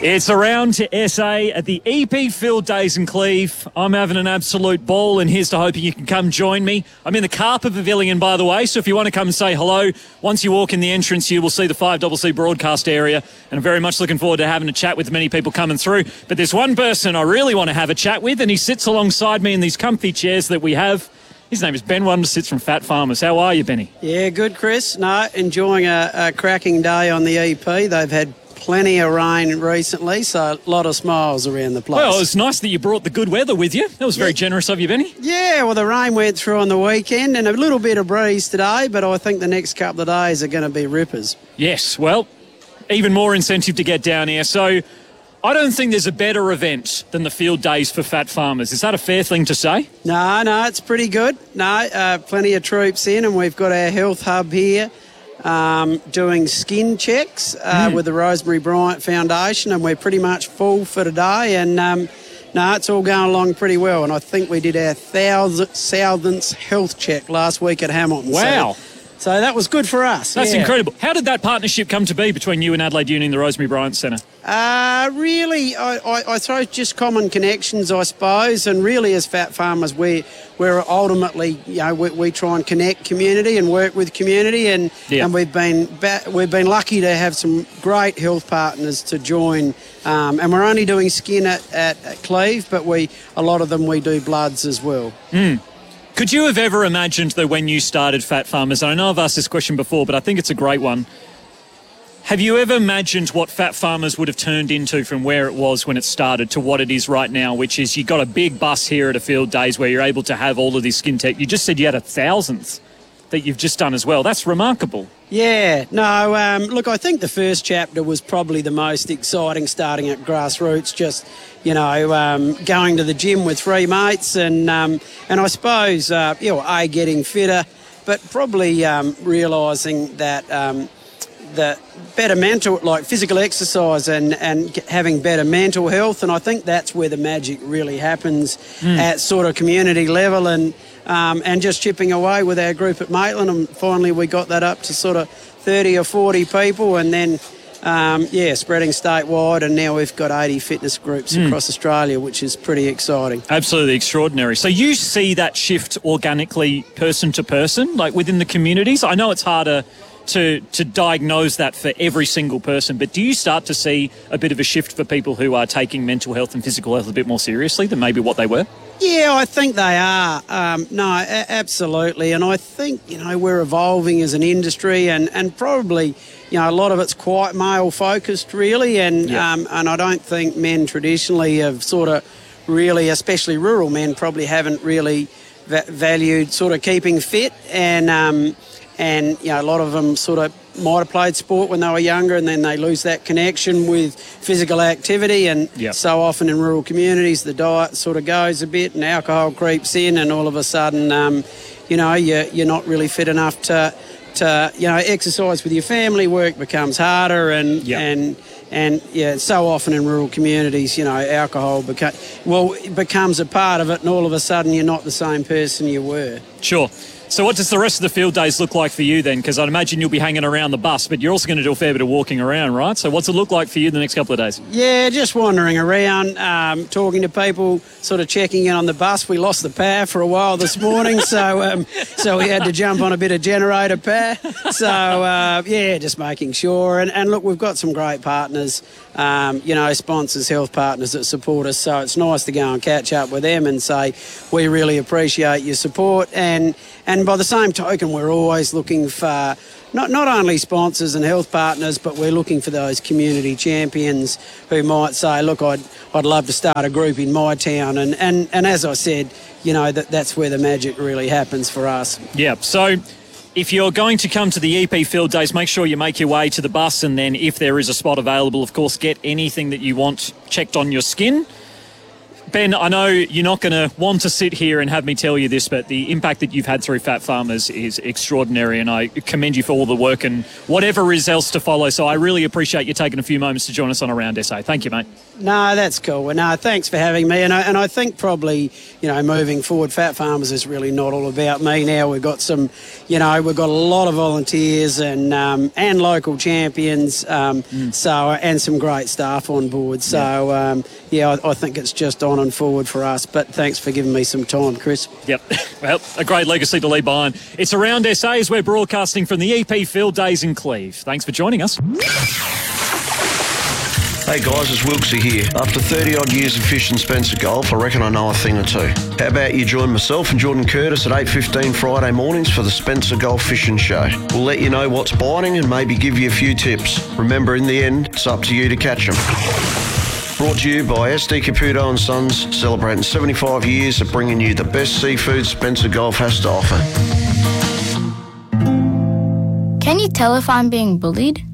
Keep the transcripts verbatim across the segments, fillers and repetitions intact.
It's around to S A at the E P Field Days in Cleve. I'm having an absolute ball, and here's to hoping you can come join me. I'm in the Carper Pavilion, by the way, so if you want to come and say hello, once you walk in the entrance, you will see the five C C broadcast area, and I'm very much looking forward to having a chat with many people coming through. But there's one person I really want to have a chat with, and he sits alongside me in these comfy chairs that we have. His name is Ben Wondersits from Fat Farmers. How are you, Benny? Yeah, good, Chris. No, enjoying a, a cracking day on the E P. They've had plenty of rain recently, so a lot of smiles around the place. Well, it's nice that you brought the good weather with you. That was very yeah. generous of you, Benny. Yeah, well, the rain went through on the weekend and a little bit of breeze today, but I think the next couple of days are going to be rippers. Yes, well, even more incentive to get down here. So I don't think there's a better event than the Field Days for Fat Farmers. Is that a fair thing to say? No, no, it's pretty good. No, uh, plenty of troops in, and we've got our health hub here. Um, doing skin checks uh, mm. with the Rosemary Bryant Foundation, and we're pretty much full for today. And um, no, it's all going along pretty well. And I think we did our thousand, thousandth health check last week at Hamilton. Wow. So, so that was good for us. That's yeah. incredible. How did that partnership come to be between you and Adelaide Uni and the Rosemary Bryant Centre? Uh, really, I, I, I suppose just common connections, I suppose. And really, as Fat Farmers, we, we're ultimately, you know, we, we try and connect community and work with community. And, yeah. and we've been ba- we've been lucky to have some great health partners to join. Um, and we're only doing skin at, at, at Cleve, but we a lot of them we do bloods as well. Mm. Could you have ever imagined that when you started Fat Farmers, and I know I've asked this question before, but I think it's a great one, have you ever imagined what Fat Farmers would have turned into from where it was when it started to what it is right now, which is you've got a big bus here at a Field Days where you're able to have all of this skin tech. You just said you had a thousandth that you've just done as well. That's remarkable. Yeah, no, um, look, I think the first chapter was probably the most exciting, starting at grassroots, just, you know, um, going to the gym with three mates and, um, and I suppose, uh, you know, A, getting fitter, but probably um, realising that um, the better mental, like physical exercise and, and having better mental health, and I think that's where the magic really happens mm. at sort of community level and Um, and just chipping away with our group at Maitland, and finally we got that up to sort of thirty or forty people, and then, um, yeah, spreading statewide, and now we've got eighty fitness groups mm. across Australia, which is pretty exciting. Absolutely extraordinary. So you see that shift organically person to person, like within the communities? I know it's harder to to diagnose that for every single person, but do you start to see a bit of a shift for people who are taking mental health and physical health a bit more seriously than maybe what they were? Yeah, I think they are. Um, no, a- absolutely. And I think, you know, we're evolving as an industry and, and probably, you know, a lot of it's quite male-focused, really. And, yeah. um, and I don't think men traditionally have sort of really, especially rural men, probably haven't really va- valued sort of keeping fit. And, um, and, you know, a lot of them sort of might have played sport when they were younger and then they lose that connection with physical activity, and yep. so often in rural communities the diet sort of goes a bit and alcohol creeps in, and all of a sudden um, you know you're, you're not really fit enough to to you know exercise with your family. Work becomes harder, and yep. and and yeah, so often in rural communities, you know, alcohol beca- well it becomes a part of it, and all of a sudden you're not the same person you were. Sure. So what does the rest of the Field Days look like for you then? Because I'd imagine you'll be hanging around the bus, but you're also going to do a fair bit of walking around, right? So what's it look like for you the next couple of days? Yeah, just wandering around, um, talking to people, sort of checking in on the bus. We lost the power for a while this morning, so um, so we had to jump on a bit of generator power. So, uh, yeah, just making sure. And, and look, we've got some great partners, um, you know, sponsors, health partners that support us. So it's nice to go and catch up with them and say, we really appreciate your support. And And by the same token, we're always looking for not not only sponsors and health partners, but we're looking for those community champions who might say, look, I'd I'd love to start a group in my town. And, and, and as I said, you know, that that's where the magic really happens for us. Yeah, so if you're going to come to the E P Field Days, make sure you make your way to the bus, and then if there is a spot available, of course, get anything that you want checked on your skin. Ben, I know you're not going to want to sit here and have me tell you this, but the impact that you've had through Fat Farmers is extraordinary, and I commend you for all the work and whatever is else to follow. So I really appreciate you taking a few moments to join us on Around S A. Thank you, mate. No, that's cool. Well, no, thanks for having me. And I, and I think probably, you know, moving forward, Fat Farmers is really not all about me now. We've got some, you know, we've got a lot of volunteers and um, and local champions, um, mm. so and some great staff on board. So, yeah, um, yeah I, I think it's just on and forward for us. But thanks for giving me some time, Chris. Yep. Well, a great legacy to leave behind. It's Around S A as we're broadcasting from the E P Field Days in Cleve. Thanks for joining us. Hey guys, it's Wilksy here. After thirty odd years of fishing Spencer Golf, I reckon I know a thing or two. How about you join myself and Jordan Curtis at eight fifteen Friday mornings for the Spencer Golf Fishing Show. We'll let you know what's biting and maybe give you a few tips. Remember, in the end, it's up to you to catch them. Brought to you by S D Caputo and Sons, celebrating seventy-five years of bringing you the best seafood Spencer Golf has to offer. Can you tell if I'm being bullied?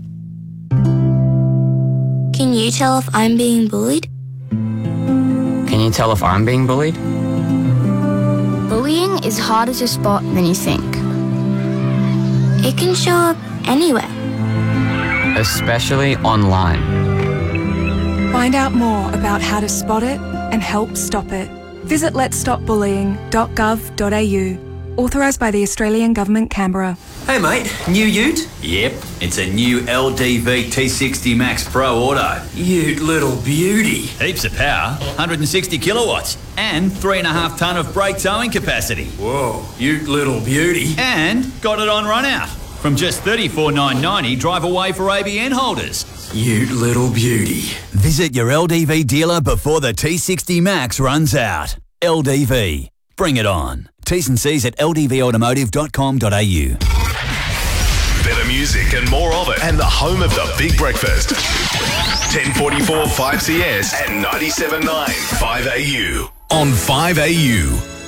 Can you tell if I'm being bullied? Can you tell if I'm being bullied? Bullying is harder to spot than you think. It can show up anywhere. Especially online. Find out more about how to spot it and help stop it. Visit lets stop bullying dot gov dot a u. Authorised by the Australian Government, Canberra. Hey mate, new ute? Yep, it's a new L D V T sixty Max Pro Auto. Ute little beauty. Heaps of power, one hundred sixty kilowatts, and three and a half tonne of brake towing capacity. Whoa, ute little beauty. And got it on run out. From just thirty-four thousand nine hundred ninety dollars, drive away for A B N holders. Ute little beauty. Visit your L D V dealer before the T sixty Max runs out. L D V, bring it on. T's and C's at l d v automotive dot com dot a u. Better music and more of it, and the home of the Big Breakfast. ten forty-four five C S and ninety-seven point nine five A U. On five A U.